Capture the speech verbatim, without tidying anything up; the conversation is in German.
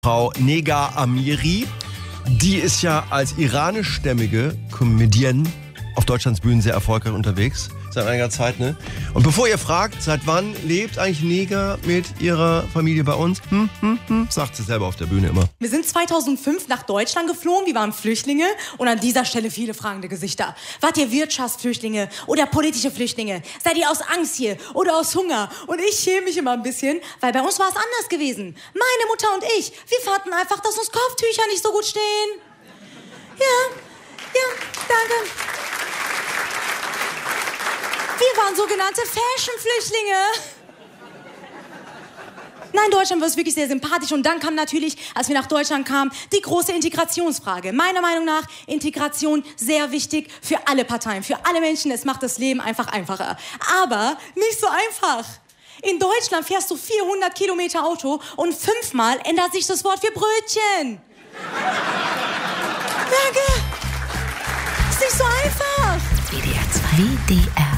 Frau Nega Amiri, die ist ja als iranischstämmige Comedienne auf Deutschlands Bühnen sehr erfolgreich unterwegs, seit einiger Zeit, ne? Und bevor ihr fragt, seit wann lebt eigentlich Nega mit ihrer Familie bei uns? Hm, hm, hm, sagt sie selber auf der Bühne immer. Wir sind zweitausendfünf nach Deutschland geflogen, wir waren Flüchtlinge und an dieser Stelle viele fragende Gesichter. Wart ihr Wirtschaftsflüchtlinge oder politische Flüchtlinge? Seid ihr aus Angst hier oder aus Hunger? Und ich schäme mich immer ein bisschen, weil bei uns war es anders gewesen. Meine Mutter und ich, wir fanden einfach, dass uns Kopftücher nicht so gut stehen. Ja, ja, danke. Wir waren sogenannte Fashion-Flüchtlinge. Nein, Deutschland war es wirklich sehr sympathisch. Und dann kam natürlich, als wir nach Deutschland kamen, die große Integrationsfrage. Meiner Meinung nach Integration sehr wichtig für alle Parteien, für alle Menschen. Es macht das Leben einfach einfacher. Aber nicht so einfach. In Deutschland fährst du vierhundert Kilometer Auto und fünfmal ändert sich das Wort für Brötchen. Danke. Ist nicht so einfach. W D R zwei. W D R